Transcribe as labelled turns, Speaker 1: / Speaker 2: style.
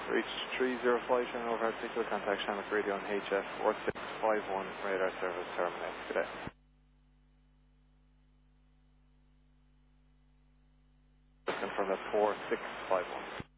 Speaker 1: Reach 305 and over articulate contact Shamrock Radio on HF 4651 radar service terminated. Good day. Confirm that 4651.